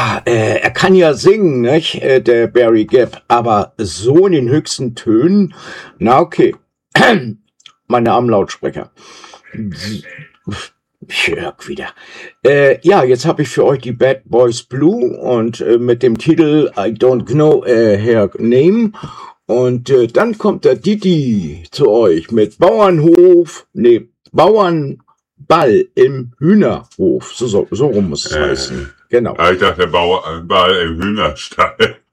Ja, er kann ja singen, nicht, der Barry Gibb, aber so in den höchsten Tönen, na okay. Meine armen Lautsprecher. Jörg wieder. Ja, jetzt habe ich für euch die Bad Boys Blue und mit dem Titel I Don't Know Her Name. Und dann kommt der Didi zu euch mit Bauernball im Hühnerhof. So rum muss es heißen. Genau. Ich dachte, Ball im Hühnerstall.